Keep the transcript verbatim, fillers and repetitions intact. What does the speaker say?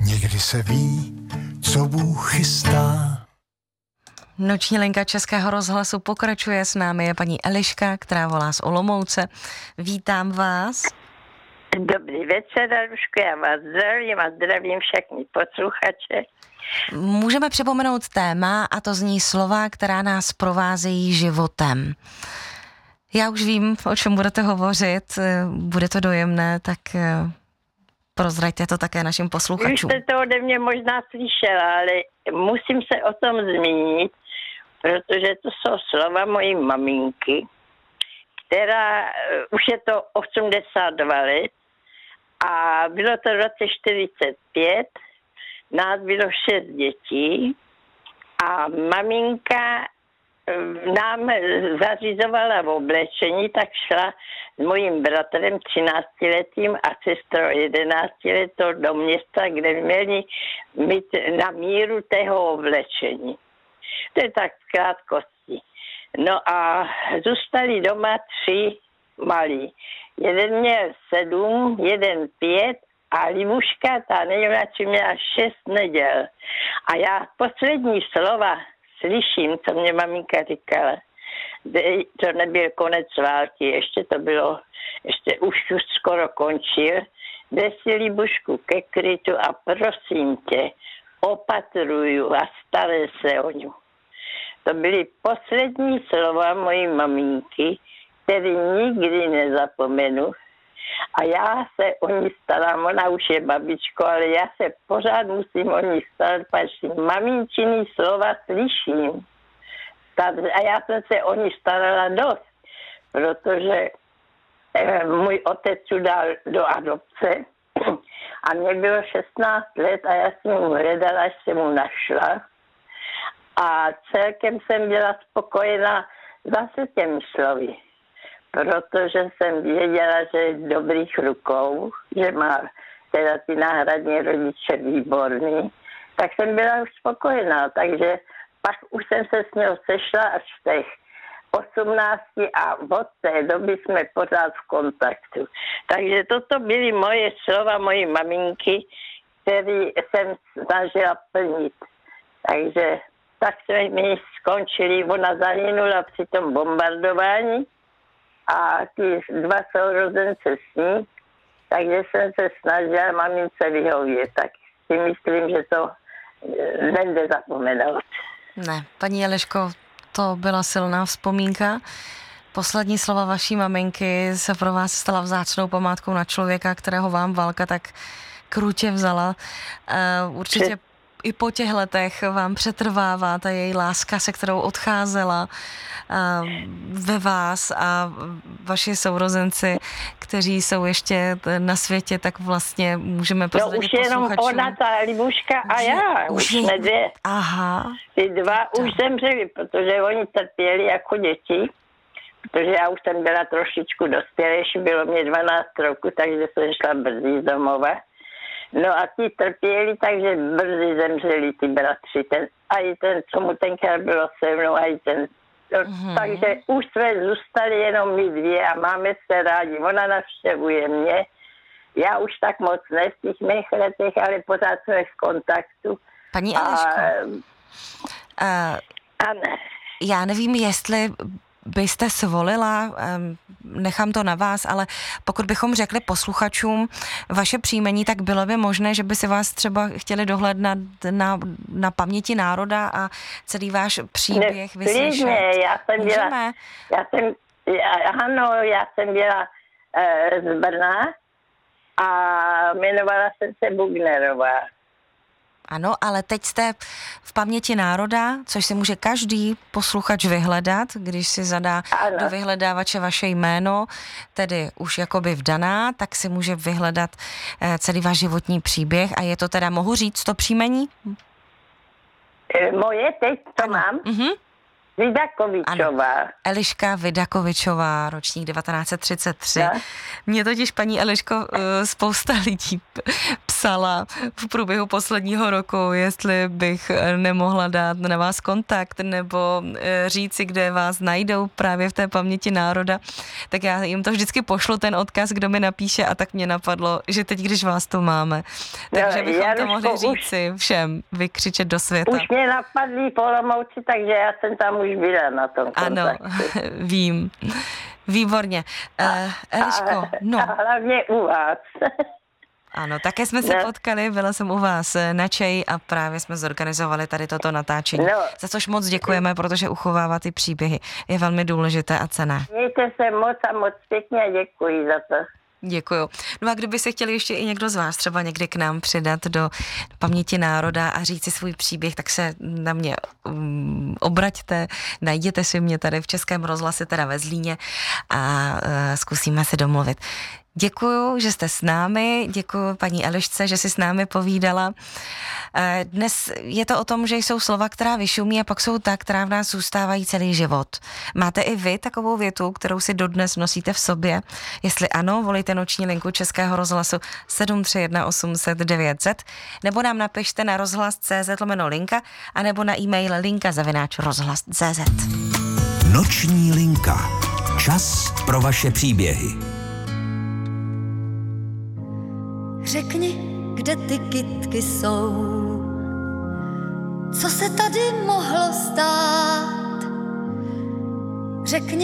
Někdy se ví, co Bůh chystá. Noční linka Českého rozhlasu pokračuje, s námi je paní Eliška, která volá z Olomouce. Vítám vás. Dobrý večer, Aruško, já vás zdravím a zdravím všechny posluchače. Můžeme připomenout téma, a to zní slova, která nás provázejí životem. Já už vím, o čem budete hovořit, bude to dojemné, tak prozraďte to také našim posluchačům. Už jste to ode mě možná slyšela, ale musím se o tom zmínit, protože to jsou slova mojí maminky, která, už je to osmdesát dva let a bylo to v roce čtyřicet pět, nás bylo šest dětí a maminka nám zařizovala v oblečení, tak šla s mojím bratrem třináctiletým a sestrou jedenáctiletou do města, kde měli mít na míru tého oblečení. To je tak v krátkosti. No a zůstali doma tři malí. Jeden měl sedm, jeden pět a Libuška, ta nejmladší, měla šest neděl. A já poslední slova slyším, co mě maminka říkala. To nebyl konec války, ještě to bylo, ještě už, už skoro končil. Jde si, Libušku, ke krytu a prosím tě, opatruju a staré se o ňu. To byly poslední slova mojí maminky, které nikdy nezapomenu. A já se o ní starám, ona už je babičko, ale já se pořád musím o ní starat, protože maminčiny slova slyším. A já jsem se o ní starala dost, protože můj otec ji dal do adopce a mě bylo šestnáct let a já jsem mu hledala, až jsem mu našla. A celkem jsem byla spokojená zase těmi slovy, protože jsem věděla, že je v dobrých rukou, že má teda ty náhradní rodiče výborný, tak jsem byla už spokojená, takže pak už jsem se s něho sešla až v těch osmnácti a od té doby jsme pořád v kontaktu. Takže toto byly moje slova, mojí maminky, které jsem snažila plnit. Takže tak jsme mi skončili, ona zahynula při tom bombardování a ty dva sourozence s ní, takže jsem se snažila mamince vyhovět, tak si myslím, že to nejde zapomenout. Ne, paní Eliško, to byla silná vzpomínka. Poslední slova vaší maminky se pro vás stala vzácnou památkou na člověka, kterého vám válka tak krutě vzala. Uh, určitě i po těch letech vám přetrvává ta její láska, se kterou odcházela uh, ve vás a vaši sourozenci, kteří jsou ještě na světě, tak vlastně můžeme prozradit posluchačům. No už jenom ona, ta Libuška a že, já, už jsme dvě. Aha. Ty dva to. Už zemřeli, protože oni trpěli jako děti, protože já už jsem byla trošičku dospělejší, bylo mě dvanáct roku, takže jsem šla brzy z domova. No a ti trpěli, takže brzy zemřeli ty bratři. Ten, a i ten, co mu tenkrát bylo se mnou, a i ten. Mm-hmm. Takže už jsme zůstali jenom my dvě a máme se rádi. Ona navštěvuje mě. Já už tak moc ne v těch mých letech, ale pořád jsme v kontaktu. Paní Eliško, a, uh, já nevím, jestli byste svolila, nechám to na vás, ale pokud bychom řekli posluchačům vaše příjmení, tak bylo by možné, že by si vás třeba chtěli dohlédnout na, na paměti národa a celý váš příběh vyslyšet. Já jsem byla, já jsem, já, ano, já jsem byla e, z Brna a jmenovala jsem se Bugnerová. Ano, ale teď jste v paměti národa, což si může každý posluchač vyhledat, když si zadá ano. do vyhledávače vaše jméno, tedy už jakoby vdaná, tak si může vyhledat celý váš životní příběh a je to teda, mohu říct to příjmení? Moje teď, to ano. mám? Mhm. Vidakovičová. Eliška Vidakovičová, ročník devatenáct set třicet tři. No. Mě totiž, paní Eliško, spousta lidí psala v průběhu posledního roku, jestli bych nemohla dát na vás kontakt nebo říci, kde vás najdou právě v té paměti národa. Tak já jim to vždycky pošlu, ten odkaz, kdo mi napíše, a tak mě napadlo, že teď, když vás tu máme, takže No, bychom Januško, to mohli říci všem, vykřičet do světa. Už mě napadli v Olomouci, takže já jsem tam už byla na tom kontaktu. Ano, vím. Výborně. Uh, Eliško, no. A hlavně u vás. Ano, také jsme se Ne. potkali, byla jsem u vás na čaji a právě jsme zorganizovali tady toto natáčení. No. Za což moc děkujeme, protože uchovávat ty příběhy je velmi důležité a cenné. Mějte se moc a moc pěkně a děkuji za to. Děkuju. No a kdyby se chtěli ještě i někdo z vás třeba někdy k nám přidat do paměti národa a říct si svůj příběh, tak se na mě um, obraťte, najděte si mě tady v Českém rozhlase, teda ve Zlíně, a uh, zkusíme se domluvit. Děkuju, že jste s námi, děkuju paní Elišce, že si s námi povídala. Dnes je to o tom, že jsou slova, která vyšumí, a pak jsou ta, která v nás zůstávají celý život. Máte i vy takovou větu, kterou si dodnes nosíte v sobě? Jestli ano, volejte noční linku Českého rozhlasu sedm tři jedna osm set devět set, nebo nám napište na rozhlas tečka cé zet lomeno linka, anebo na e-mail linka zavináč rozhlas tečka cé zet. Noční linka. Čas pro vaše příběhy. Řekni, kde ty kytky jsou, co se tady mohlo stát. Řekni,